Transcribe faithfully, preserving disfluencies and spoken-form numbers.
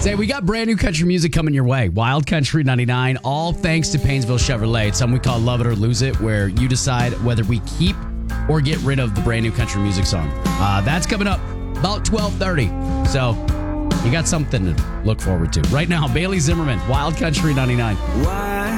Say, we got brand new country music coming your way. Wild Country ninety-nine, all thanks to Painesville Chevrolet. It's something we call Love It or Lose It, where you decide whether we keep or get rid of the brand new country music song. Uh, that's coming up about twelve thirty. So you got something to look forward to. Right now, Bailey Zimmerman, Wild Country ninety-nine. Why?